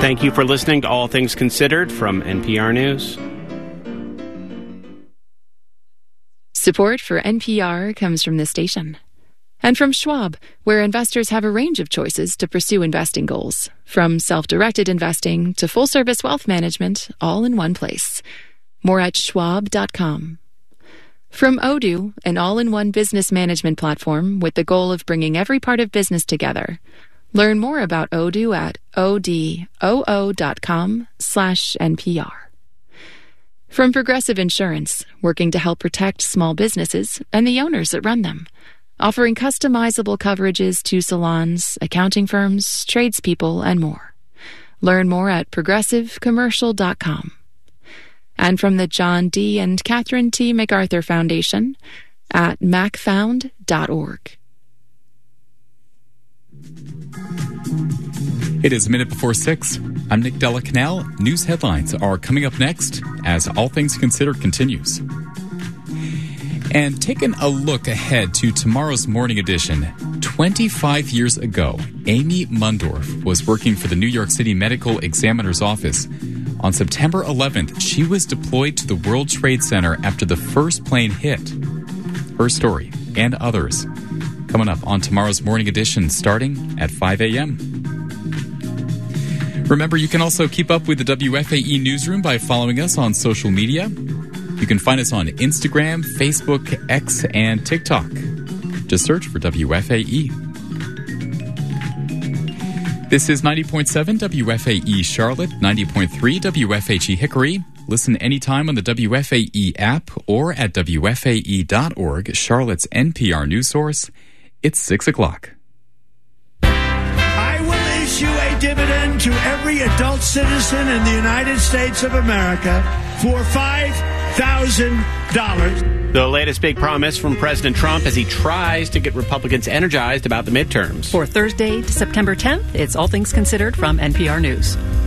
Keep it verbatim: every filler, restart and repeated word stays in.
Thank you for listening to All Things Considered from N P R News. Support for N P R comes from this station. And from Schwab, where investors have a range of choices to pursue investing goals, from self-directed investing to full-service wealth management, all in one place. More at schwab dot com. From Odoo, an all-in-one business management platform with the goal of bringing every part of business together. Learn more about Odoo at odoo dot com slash N P R. From Progressive Insurance, working to help protect small businesses and the owners that run them. Offering customizable coverages to salons, accounting firms, tradespeople, and more. Learn more at progressive commercial dot com. And from the John D. and Catherine T. MacArthur Foundation at mac found dot org. It is a minute before six. I'm Nick Della Canal. News headlines are coming up next as All Things Considered continues. And taking a look ahead to tomorrow's morning edition, twenty-five years ago, Amy Mundorf was working for the New York City Medical Examiner's Office. On September eleventh, she was deployed to the World Trade Center after the first plane hit. Her story and others coming up on tomorrow's morning edition starting at five a.m. Remember, you can also keep up with the W F A E newsroom by following us on social media. You can find us on Instagram, Facebook, X, and TikTok. Just search for W F A E. This is ninety point seven W F A E Charlotte, ninety point three W F H E Hickory. Listen anytime on the W F A E app or at W F A E dot org, Charlotte's N P R news source. It's six o'clock. I will issue a dividend to every adult citizen in the United States of America for five thousand dollars. The latest big promise from President Trump as he tries to get Republicans energized about the midterms. For Thursday, September tenth, it's All Things Considered from N P R News.